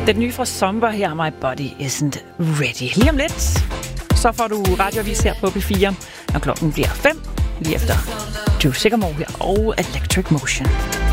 Den nye fra Somber her, My Body Isn't Ready. Lige om lidt, så får du radioavis her på P4, når klokken bliver 5, lige efter Drew Sigamore her og Electric Motion.